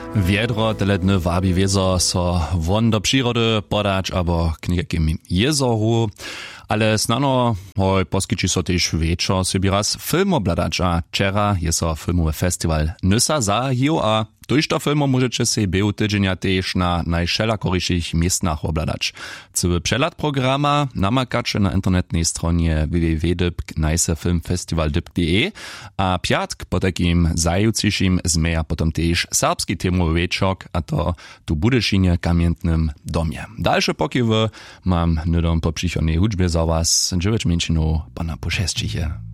Wiedro teledny wabi wiezo so won do przyrody podać abo k niejakim jezoru, ale snano hoj poskiči so tež večer sobie raz film obladać, a wczera je so filmowy festiwal Nysa zahił, a tojšto filmo możecie se był tydzienia tež na najšelakoriších miestnach obladać. Cały przelat programa namakacie na internetnej stronie www.nysefilmfestival.de, a piatk po takim zajuciším zmeja potom tež serbski temowy wieczok, a to tu Budyšinie kamientnym domie. Dalsze pokiewy mam nudom po przychodnej hudźbie za was, dziewięć mięczynów pana Puszewczychie.